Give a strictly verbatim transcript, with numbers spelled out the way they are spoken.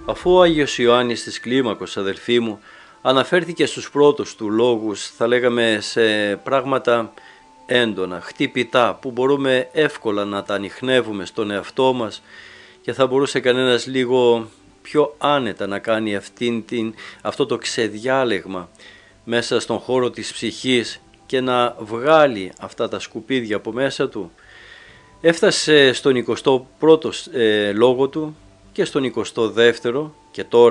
Αφού ο Άγιος Ιωάννης της Κλίμακος, αδελφοί μου, αναφέρθηκε στους πρώτους του λόγους, θα λέγαμε σε πράγματα έντονα, χτυπητά, που μπορούμε εύκολα να τα ανιχνεύουμε στον εαυτό μας και θα μπορούσε κανένας λίγο πιο άνετα να κάνει αυτήν την, αυτό το ξεδιάλεγμα μέσα στον χώρο της ψυχής και να βγάλει αυτά τα σκουπίδια από μέσα του. Έφτασε στον εικοστό πρώτο ε, λόγο του και στον εικοστό δεύτερο και τώρα